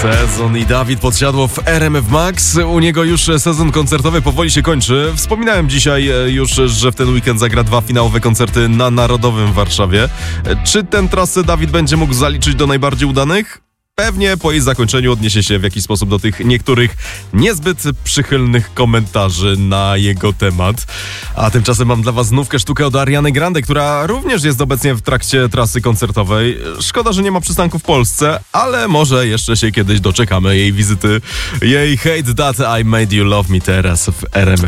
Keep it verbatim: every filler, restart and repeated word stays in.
Sezon i Dawid Podsiadło w R M F Max. U niego już sezon koncertowy powoli się kończy. Wspominałem dzisiaj już, że w ten weekend zagra dwa finałowe koncerty na Narodowym w Warszawie. Czy tę trasę Dawid będzie mógł zaliczyć do najbardziej udanych? Pewnie po jej zakończeniu odniesie się w jakiś sposób do tych niektórych niezbyt przychylnych komentarzy na jego temat. A tymczasem mam dla was znówkę sztukę od Ariany Grande, która również jest obecnie w trakcie trasy koncertowej. Szkoda, że nie ma przystanku w Polsce, ale może jeszcze się kiedyś doczekamy jej wizyty. Jej Hate That I Made You Love Me teraz w R M F.